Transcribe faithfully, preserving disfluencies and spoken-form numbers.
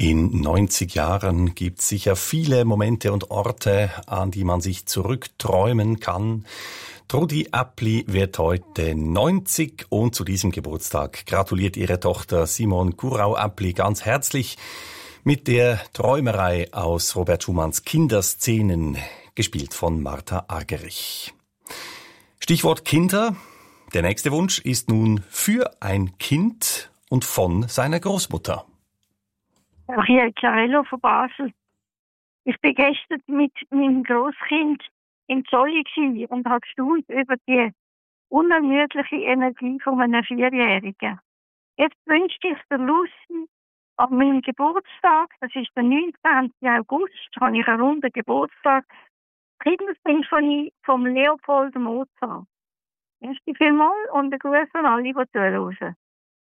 In neunzig Jahren gibt es sicher viele Momente und Orte, an die man sich zurückträumen kann. Trudi Appli wird heute neunzig und zu diesem Geburtstag gratuliert ihre Tochter Simon Kurau-Appli ganz herzlich mit der Träumerei aus Robert Schumanns Kinderszenen, gespielt von Martha Argerich. Stichwort Kinder. Der nächste Wunsch ist nun für ein Kind und von seiner Großmutter. Ariel Carello von Basel. Ich bin gestern mit meinem Grosskind in Zolli und habe gestaunt über die unermüdliche Energie von einem Vierjährigen. Jetzt wünschte ich der Lucy an meinem Geburtstag, das ist der neunzehnten August, habe ich einen runden Geburtstag, Kindersinfonie vom Leopold Mozart. Merci vielmals und einen Gruß an alle, die zuhören.